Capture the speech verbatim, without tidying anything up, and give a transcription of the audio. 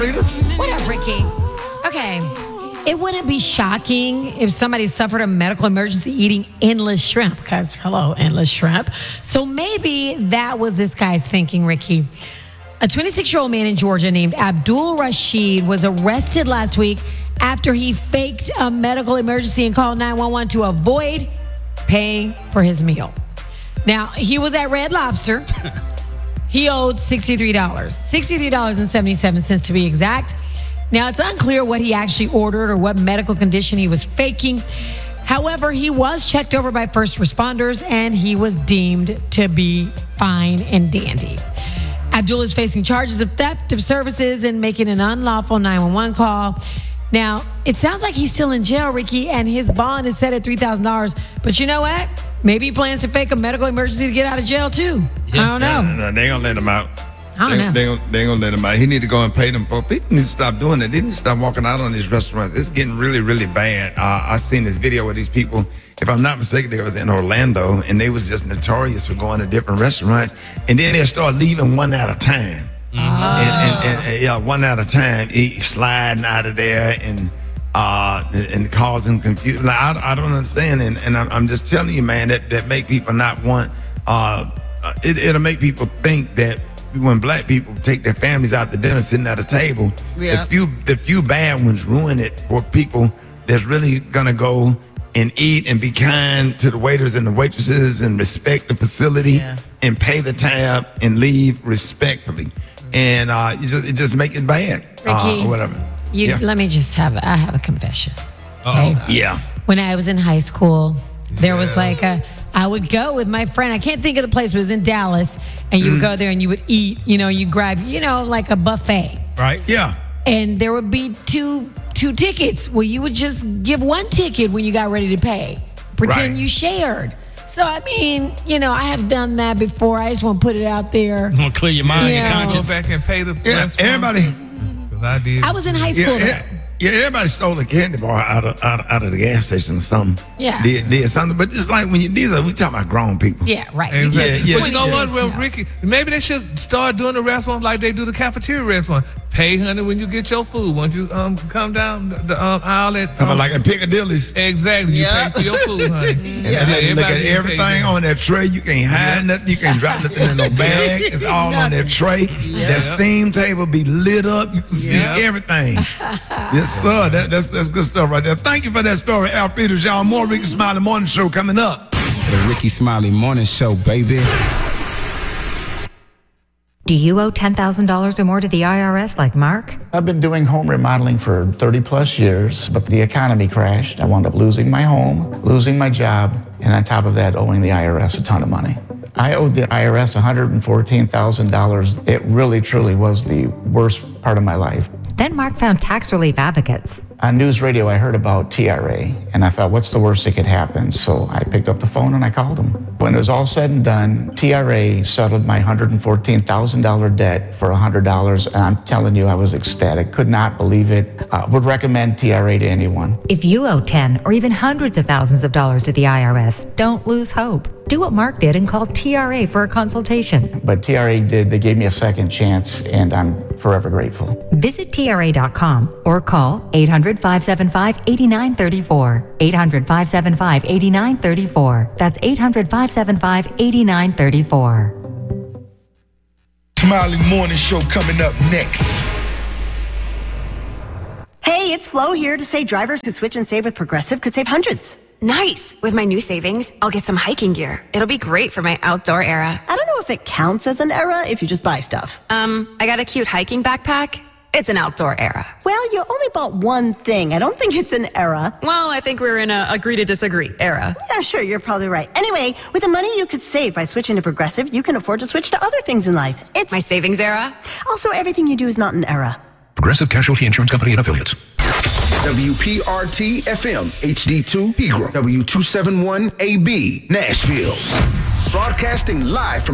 What up, Ricky? Okay. It wouldn't be shocking if somebody suffered a medical emergency eating endless shrimp, because, hello, endless shrimp. So maybe that was this guy's thinking, Ricky. A twenty-six-year-old man in Georgia named Abdul Rashid was arrested last week after he faked a medical emergency and called nine one one to avoid paying for his meal. Now, he was at Red Lobster. He owed sixty-three dollars, sixty-three dollars and seventy-seven cents to be exact. Now, it's unclear what he actually ordered or what medical condition he was faking. However, he was checked over by first responders and he was deemed to be fine and dandy. Abdul is facing charges of theft of services and making an unlawful nine one one call. Now, it sounds like he's still in jail, Ricky, and his bond is set at three thousand dollars. But you know what? Maybe he plans to fake a medical emergency to get out of jail, too. Yeah. I don't know. No, no, they ain't gonna let him out. I don't they, know. They, they, they ain't gonna let him out. He need to go and pay them folks. People need to stop doing that. They need to stop walking out on these restaurants. It's getting really, really bad. Uh, I seen this video where these people, if I'm not mistaken, they was in Orlando, and they was just notorious for going to different restaurants, and then they start leaving one at a time. Mm-hmm. And, and, and, and yeah, one at a time, each sliding out of there and uh, and, and causing confusion. Like, I, I don't understand, and, and I'm, I'm just telling you, man, that, that make people not want. Uh, it, it'll make people think that when black people take their families out to dinner, sitting at a table, yeah. the few the few bad ones ruin it for people that's really gonna go and eat and be kind to the waiters and the waitresses and respect the facility yeah. and pay the tab and leave respectfully. And uh, you just it just make it bad, Ricky, uh, or whatever. You, yeah. Let me just have, I have a confession. Okay? Yeah. When I was in high school, there yeah. was like a, I would go with my friend. I can't think of the place, but it was in Dallas. And you mm. would go there and you would eat, you know, you grab, you know, like a buffet. Right. Yeah. And there would be two two tickets where you would just give one ticket when you got ready to pay. Pretend right. you shared. So, I mean, you know, I have done that before. I just want to put it out there. You want to clear your mind you and know. conscience. Go back and pay the yeah, everybody. I did. I was in high school. Yeah, yeah, yeah, everybody stole a candy bar out of out, out of the gas station or something. Yeah. Did, did something. But just like when you these are we talking about grown people. Yeah, right. Exactly. Yeah, yeah. But you know what, well, now. Ricky? Maybe they should start doing the restaurants like they do the cafeteria restaurant. Pay, honey, when you get your food. Once you um come down the, the um, aisle at um, um, like at Piccadilly's. Exactly. You Yep. pay for your food, honey. And yeah. then look at everything on that tray. You can't hide yeah. nothing. You can't drop nothing in no bag. It's all on that tray. Yeah. That steam table be lit up. You can see yeah. everything. Yes, sir. That, that's that's good stuff right there. Thank you for that story, Alfredo. Y'all, more Ricky Smiley Morning Show coming up. The Ricky Smiley Morning Show, baby. Do you owe ten thousand dollars or more to the I R S like Mark? I've been doing home remodeling for thirty plus years, but the economy crashed. I wound up losing my home, losing my job, and on top of that, owing the I R S a ton of money. I owed the I R S one hundred fourteen thousand dollars. It really, truly was the worst part of my life. Then Mark found tax relief advocates. On news radio, I heard about T R A, and I thought, what's the worst that could happen? So I picked up the phone and I called them. When it was all said and done, T R A settled my one hundred fourteen thousand dollars debt for one hundred dollars, and I'm telling you, I was ecstatic. Could not believe it. Uh, would recommend T R A to anyone. If you owe ten or even hundreds of thousands of dollars to the I R S, don't lose hope. Do what Mark did and call T R A for a consultation. But T R A did, they gave me a second chance, and I'm forever grateful. Visit T R A dot com or call eight hundred, five seven five, eight nine three four. eight hundred, five seven five, eight nine three four. That's eight hundred, five seven five, eight nine three four. Smiley Morning Show coming up next. Hey, it's Flo here to say drivers who switch and save with Progressive could save hundreds. Nice. With my new savings, I'll get some hiking gear. It'll be great for my outdoor era. I don't know if it counts as an era if you just buy stuff. Um, I got a cute hiking backpack. It's an outdoor era. Well, you only bought one thing. I don't think it's an era. Well, I think we're in a agree to disagree era. Yeah, sure, you're probably right. Anyway, with the money you could save by switching to Progressive, you can afford to switch to other things in life. It's my savings era. Also, everything you do is not an era. Progressive Casualty Insurance Company and Affiliates. W P R T F M, H D two, Pegram, W two seventy-one A B, Nashville. Broadcasting live from